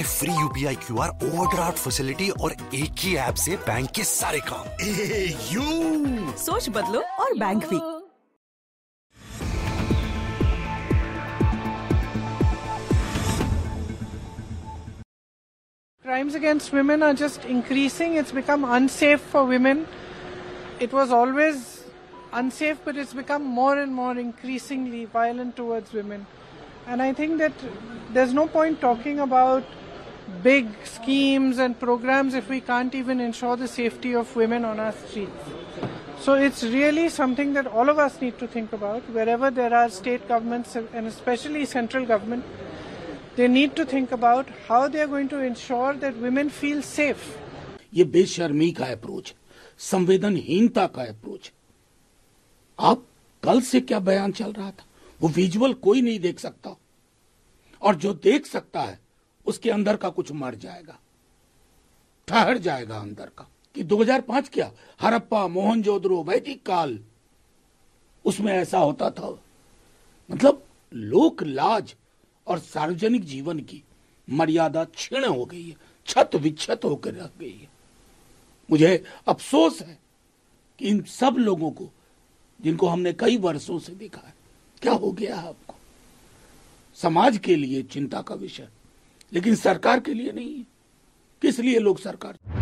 Free UPI QR overdraft facility और एक ही app से बैंक के सारे काम। सोच बदलो और बैंक भी। Crimes against women are just increasing. It's become unsafe for women. It was always unsafe, but it's become more and more increasingly violent towards women. And I think that there's no point talking about big schemes and programs if we can't even ensure the safety of women on our streets. So it's really something that all of us need to think about. Wherever there are state governments and especially central government, they need to think about how they are going to ensure that women feel safe. ये बेशर्मी का approach, संवेदनहीनता का approach. आप कल से क्या बयान चल रहा था, वो विजुअल कोई नहीं देख सकता, और जो देख सकता है उसके अंदर का कुछ मर जाएगा, ठहर जाएगा अंदर का। कि 2005 क्या, हड़प्पा, मोहनजोदड़ो, वैदिक काल, उसमें ऐसा होता था। मतलब लोक लाज और सार्वजनिक जीवन की मर्यादा क्षीण हो गई है, छत विच्छत होकर रह गई है। मुझे अफसोस है कि इन सब लोगों को, जिनको हमने कई वर्षों से देखा है, क्या हो गया है आपको। समाज के लिए चिंता का विषय, लेकिन सरकार के लिए नहीं है। किस लिए लोग सरकार